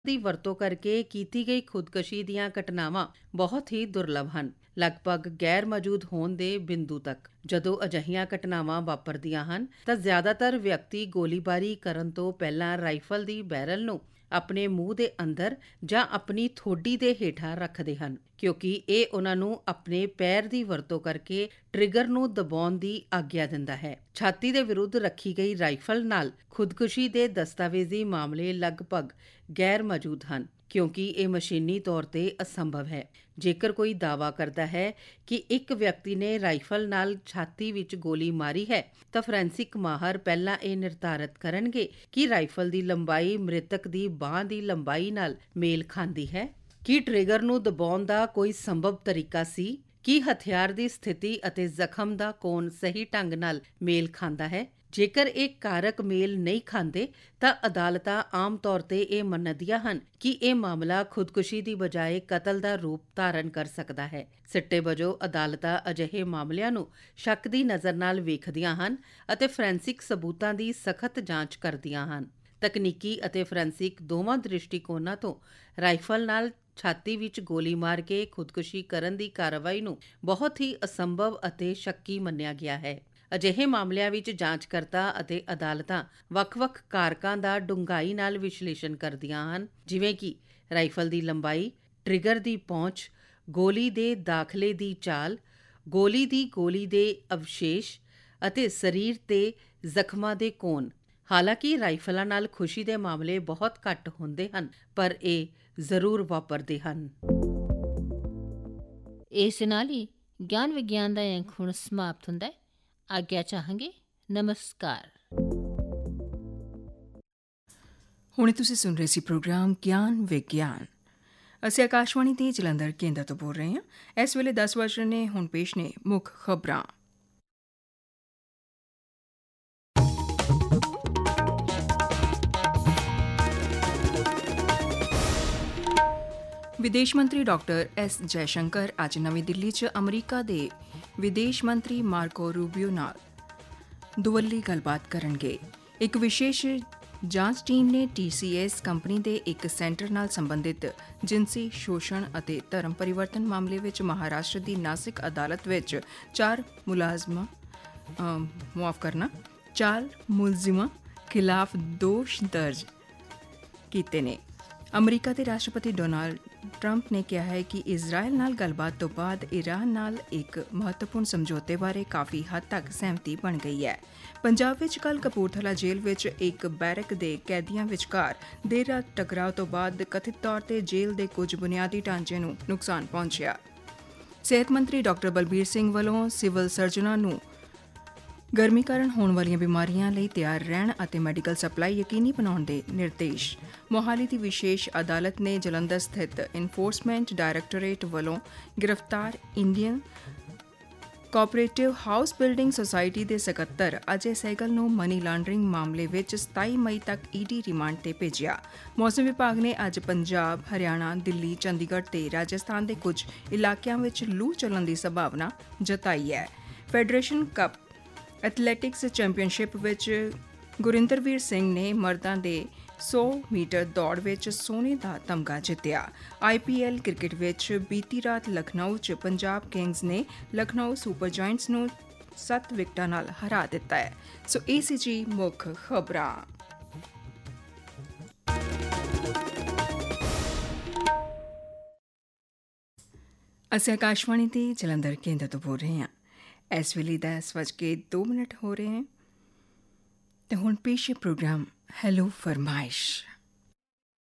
ਦੀ ਵਰਤੋਂ ਕਰਕੇ ਕੀਤੀ ਗਈ ਖੁਦਕੁਸ਼ੀ ਦੀਆਂ ਘਟਨਾਵਾਂ ਬਹੁਤ ਹੀ ਦੁਰਲੱਭ ਹਨ, ਲਗਭਗ ਗੈਰ ਮੌਜੂਦ ਹੋਣ ਦੇ ਬਿੰਦੂ ਤੱਕ। ਜਦੋਂ ਅਜਿਹੀਆਂ ਘਟਨਾਵਾਂ ਵਾਪਰਦੀਆਂ ਹਨ ਤਾਂ ਜ਼ਿਆਦਾਤਰ ਵਿਅਕਤੀ ਗੋਲੀਬਾਰੀ ਕਰਨ ਤੋਂ ਪਹਿਲਾਂ ਰਾਈਫਲ ਦੀ ਬੈਰਲ ਨੂੰ ਆਪਣੇ ਮੂੰਹ ਦੇ ਅੰਦਰ ਜਾਂ ਆਪਣੀ ਠੋਡੀ ਦੇ ਹੇਠਾਂ ਰੱਖਦੇ ਹਨ, ਕਿਉਂਕਿ ਇਹ ਉਹਨਾਂ ਨੂੰ ਆਪਣੇ ਪੈਰ ਦੀ ਵਰਤੋਂ ਕਰਕੇ ਟ੍ਰਿਗਰ ਨੂੰ ਦਬਾਉਣ ਦੀ ਆਗਿਆ ਦਿੰਦਾ ਹੈ। ਛਾਤੀ ਦੇ ਵਿਰੁੱਧ ਰੱਖੀ ਗਈ ਰਾਈਫਲ ਨਾਲ ਖੁਦਕੁਸ਼ੀ ਦੇ ਦਸਤਾਵੇਜ਼ੀ ਮਾਮਲੇ ਲਗਭਗ ਗੈਰ ਮੌਜੂਦ ਹਨ, ਕਿਉਂਕਿ ਇਹ ਮਸ਼ੀਨੀ ਤੌਰ ਤੇ ਅਸੰਭਵ ਹੈ। ਜੇਕਰ ਕੋਈ ਦਾਅਵਾ ਕਰਦਾ ਹੈ ਕਿ ਇੱਕ ਵਿਅਕਤੀ ਨੇ ਰਾਈਫਲ ਨਾਲ ਛਾਤੀ ਵਿੱਚ ਗੋਲੀ ਮਾਰੀ ਹੈ, ਤਾਂ ਫੋਰੈਂਸਿਕ ਮਾਹਰ ਪਹਿਲਾਂ ਇਹ ਨਿਰਧਾਰਤ ਕਰਨਗੇ ਕਿ ਰਾਈਫਲ ਦੀ ਲੰਬਾਈ ਮ੍ਰਿਤਕ ਦੀ ਬਾਂਹ ਦੀ ਲੰਬਾਈ ਨਾਲ ਮੇਲ ਖਾਂਦੀ ਹੈ। ਕੀ ਟ੍ਰਿਗਰ ਨੂੰ ਦਬਾਉਣ ਦਾ ਕੋਈ ਸੰਭਵ ਤਰੀਕਾ ਸੀ? ਕੀ ਹਥਿਆਰ ਦੀ ਸਥਿਤੀ ਅਤੇ ਜ਼ਖਮ ਦਾ ਕੋਣ ਸਹੀ ਢੰਗ ਨਾਲ ਮੇਲ ਖਾਂਦਾ ਹੈ? ਜੇਕਰ ਇਹ ਕਾਰਕ ਮੇਲ ਨਹੀਂ ਖਾਂਦੇ ਤਾਂ ਅਦਾਲਤਾਂ ਆਮ ਤੌਰ ਤੇ ਇਹ ਮੰਨਦੀਆਂ ਹਨ ਕਿ ਇਹ ਮਾਮਲਾ ਖੁਦਕੁਸ਼ੀ ਦੀ ਬਜਾਏ ਕਤਲ ਦਾ ਰੂਪ ਧਾਰਨ ਕਰ ਸਕਦਾ ਹੈ। ਸਿੱਟੇ ਵਜੋਂ ਅਦਾਲਤਾਂ ਅਜਿਹੇ ਮਾਮਲਿਆਂ ਨੂੰ ਸ਼ੱਕ ਦੀ ਨਜ਼ਰ ਨਾਲ ਵੇਖਦੀਆਂ ਹਨ ਅਤੇ ਫੋਰੈਂਸਿਕ ਸਬੂਤਾਂ ਦੀ ਸਖਤ ਜਾਂਚ ਕਰਦੀਆਂ ਹਨ। ਤਕਨੀਕੀ ਅਤੇ ਫੋਰੈਂਸਿਕ ਦੋਵਾਂ ਦ੍ਰਿਸ਼ਟੀਕੋਣਾਂ ਤੋਂ ਰਾਈਫਲ ਨਾਲ ਛਾਤੀ ਵਿੱਚ ਗੋਲੀ ਮਾਰ ਕੇ ਖੁਦਕੁਸ਼ੀ ਕਰਨ ਦੀ ਕਾਰਵਾਈ ਨੂੰ ਬਹੁਤ ਹੀ ਅਸੰਭਵ ਅਤੇ ਸ਼ੱਕੀ ਮੰਨਿਆ ਗਿਆ ਹੈ। ਅਜਿਹੇ ਮਾਮਲਿਆਂ ਵਿੱਚ ਜਾਂਚਕਰਤਾ ਅਤੇ ਅਦਾਲਤਾਂ ਵੱਖ-ਵੱਖ ਕਾਰਕਾਂ ਦਾ ਡੂੰਘਾਈ ਨਾਲ ਵਿਸ਼ਲੇਸ਼ਣ ਕਰਦੀਆਂ ਹਨ, ਜਿਵੇਂ ਕਿ ਰਾਈਫਲ ਦੀ ਲੰਬਾਈ, ਟ੍ਰਿਗਰ ਦੀ ਪਹੁੰਚ, ਗੋਲੀ ਦੇ ਦਾਖਲੇ ਦੀ ਚਾਲ, ਗੋਲੀ ਦੇ ਅਵਸ਼ੇਸ਼ ਅਤੇ ਸਰੀਰ ਤੇ ਜ਼ਖਮਾਂ ਦੇ ਕੋਣ। ਹਾਲਾਂਕਿ ਰਾਈਫਲਾਂ ਨਾਲ ਖੁਸ਼ੀ ਦੇ ਮਾਮਲੇ ਬਹੁਤ ਘੱਟ ਹੁੰਦੇ ਹਨ, ਪਰ ਇਹ ਜ਼ਰੂਰ ਵਾਪਰਦੇ ਹਨ। ਇਸ ਨਾਲ ਹੀ ਗਿਆਨ ਵਿਗਿਆਨ ਦਾ ਅੰਕ ਹੁਣ ਸਮਾਪਤ ਹੁੰਦਾ ਹੈ। ਆਗਿਆ ਚਾਹਾਂਗੇ। ਨਮਸਕਾਰ। ਹੁਣੇ ਤੁਸੀਂ ਸੁਣ ਰਹੇ ਸੀ ਪ੍ਰੋਗਰਾਮ ਗਿਆਨ ਵਿਗਿਆਨ। ਅਸੀਂ ਆਕਾਸ਼ਵਾਣੀ ਦੇ ਜਲੰਧਰ ਕੇਂਦਰ ਤੋਂ ਬੋਲ ਰਹੇ ਹਾਂ। ਇਸ ਵੇਲੇ 10 ਵਜ ਰਹੇ ਨੇ। ਹੁਣ ਪੇਸ਼ ਨੇ ਮੁੱਖ ਖਬਰਾਂ। ਵਿਦੇਸ਼ ਮੰਤਰੀ ਡਾਕਟਰ ਐਸ ਜੈਸ਼ੰਕਰ ਅੱਜ ਨਵੀਂ ਦਿੱਲੀ 'ਚ ਅਮਰੀਕਾ ਦੇ ਵਿਦੇਸ਼ ਮੰਤਰੀ ਮਾਰਕੋ ਰੂਬੀਓ ਨਾਲ ਦੁਵੱਲੀ ਗੱਲਬਾਤ ਕਰਨਗੇ। ਇੱਕ ਵਿਸ਼ੇਸ਼ ਜਾਂਚ ਟੀਮ ਨੇ TCS ਕੰਪਨੀ ਦੇ ਇੱਕ ਸੈਂਟਰ ਨਾਲ ਸੰਬੰਧਿਤ ਜਿਨਸੀ ਸ਼ੋਸ਼ਣ ਅਤੇ ਧਰਮ ਪਰਿਵਰਤਨ ਮਾਮਲੇ ਵਿੱਚ ਮਹਾਰਾਸ਼ਟਰ ਦੀ ਨਾਸਿਕ ਅਦਾਲਤ ਵਿੱਚ 4 ਮੁਲਜ਼ਮਾਂ ਖਿਲਾਫ ਦੋਸ਼ ਦਰਜ ਕੀਤੇ ਨੇ। ਅਮਰੀਕਾ ਦੇ ਰਾਸ਼ਟਰਪਤੀ ਡੋਨਾਲਡ ਟਰੰਪ ਨੇ ਕਿਹਾ ਹੈ ਕਿ ਇਜ਼ਰਾਈਲ ਨਾਲ ਗੱਲਬਾਤ ਤੋਂ ਬਾਅਦ ਈਰਾਨ ਨਾਲ ਇੱਕ ਮਹੱਤਵਪੂਰਨ ਸਮਝੌਤੇ ਬਾਰੇ ਕਾਫੀ ਹੱਦ ਤੱਕ ਸਹਿਮਤੀ ਬਣ ਗਈ ਹੈ। ਪੰਜਾਬ ਵਿੱਚ ਕੱਲ੍ਹ ਕਪੂਰਥਲਾ ਜੇਲ੍ਹ ਵਿੱਚ ਇੱਕ ਬੈਰਕ ਦੇ ਕੈਦੀਆਂ ਵਿਚਕਾਰ ਦੇਰ ਰਾਤ ਟਕਰਾਅ ਤੋਂ ਬਾਅਦ ਕਥਿਤ ਤੌਰ ਤੇ ਜੇਲ੍ਹ ਦੇ ਕੁਝ ਬੁਨਿਆਦੀ ਢਾਂਚੇ ਨੂੰ ਨੁਕਸਾਨ ਪਹੁੰਚਿਆ। ਸਿਹਤ ਮੰਤਰੀ ਡਾਕਟਰ ਬਲਬੀਰ ਸਿੰਘ ਵੱਲੋਂ ਸਿਵਲ ਸਰਜਨਾਂ ਨੂੰ ਗਰਮੀ ਕਾਰਨ ਹੋਣ ਵਾਲੀਆਂ ਬਿਮਾਰੀਆਂ ਲਈ ਤਿਆਰ ਰਹਿਣ ਅਤੇ ਮੈਡੀਕਲ ਸਪਲਾਈ ਯਕੀਨੀ ਬਣਾਉਣ ਦੇ ਨਿਰਦੇਸ਼। ਮੋਹਾਲੀ ਦੀ ਵਿਸ਼ੇਸ਼ ਅਦਾਲਤ ਨੇ ਜਲੰਧਰ ਸਥਿਤ ਇਨਫੋਰਸਮੈਂਟ ਡਾਇਰੈਕਟੋਰੇਟ ਵੱਲੋਂ ਗ੍ਰਿਫਤਾਰ Indian cooperative house building society ਦੇ ਸਕੱਤਰ ਅਜੇ ਸਹਿਗਲ ਨੂੰ ਮਨੀ ਲਾਂਡਰਿੰਗ ਮਾਮਲੇ ਵਿੱਚ 27 ਮਈ ਤੱਕ ED ਰਿਮਾਂਡ ਤੇ ਭੇਜਿਆ। ਮੌਸਮ ਵਿਭਾਗ ਨੇ ਅੱਜ ਪੰਜਾਬ, ਹਰਿਆਣਾ, ਦਿੱਲੀ, ਚੰਡੀਗੜ੍ਹ ਤੇ ਰਾਜਸਥਾਨ ਦੇ ਕੁਝ ਇਲਾਕਿਆਂ ਵਿੱਚ ਲੂ ਚੱਲਣ ਦੀ ਸੰਭਾਵਨਾ ਜਤਾਈ ਹੈ। ਫੈਡਰੇਸ਼ਨ ਕੱਪ ਐਥਲੈਟਿਕਸ ਚੈਂਪੀਅਨਸ਼ਿਪ ਵਿੱਚ ਗੁਰਿੰਦਰਵੀਰ ਸਿੰਘ ਨੇ ਮਰਦਾਂ ਦੇ 100 ਮੀਟਰ ਦੌੜ ਵਿੱਚ ਸੋਨੇ ਦਾ ਤਮਗਾ ਜਿੱਤਿਆ। IPL ਕ੍ਰਿਕਟ ਵਿੱਚ ਬੀਤੀ ਰਾਤ ਲਖਨਊ 'ਚ ਪੰਜਾਬ ਕਿੰਗਜ਼ ਨੇ ਲਖਨਊ ਸੁਪਰ ਜਾਇੰਟਸ ਨੂੰ 7 ਵਿਕਟਾਂ ਨਾਲ ਹਰਾ ਦਿੱਤਾ ਹੈ। ਸੋ ਇਹ ਸੀ ਜੀ ਮੁੱਖ ਖਬਰਾਂ। ਅਸੀਂ ਆਕਾਸ਼ਵਾਣੀ ਦੇ ਜਲੰਧਰ ਕੇਂਦਰ ਤੋਂ ਬੋਲ ਰਹੇ ਹਾਂ। ਇਸ ਵੇਲੇ 10:02 ਹੋ ਰਹੇ ਹਨ ਤੇ ਹੁਣ ਪੇਸ਼ ਹੈ ਪ੍ਰੋਗਰਾਮ ਹੈਲੋ ਫਰਮਾਇਸ਼।